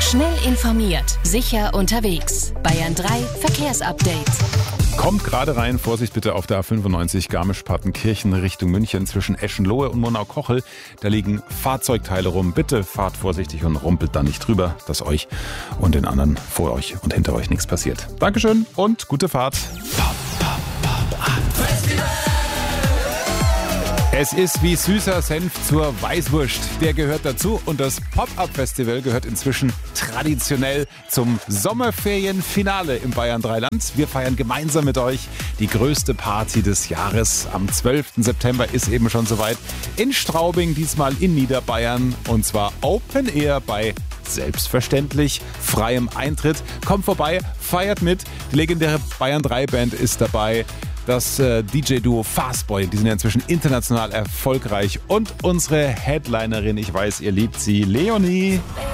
Schnell informiert, sicher unterwegs. Bayern 3 Verkehrsupdate. Kommt gerade rein, Vorsicht bitte auf der A95 Garmisch-Partenkirchen Richtung München zwischen Eschenlohe und Monau-Kochel. Da liegen Fahrzeugteile rum. Bitte fahrt vorsichtig und rumpelt da nicht drüber, dass euch und den anderen vor euch und hinter euch nichts passiert. Dankeschön und gute Fahrt. Es ist wie süßer Senf zur Weißwurst. Der gehört dazu und das Pop-Up-Festival gehört inzwischen traditionell zum Sommerferienfinale im Bayern 3 Land. Wir feiern gemeinsam mit euch die größte Party des Jahres. Am 12. September ist eben schon soweit in Straubing, diesmal in Niederbayern, und zwar Open Air bei selbstverständlich freiem Eintritt. Kommt vorbei, feiert mit. Die legendäre Bayern 3 Band ist dabei. Das DJ-Duo Fastboy, die sind ja inzwischen international erfolgreich. Und unsere Headlinerin, ich weiß, ihr liebt sie, Leonie.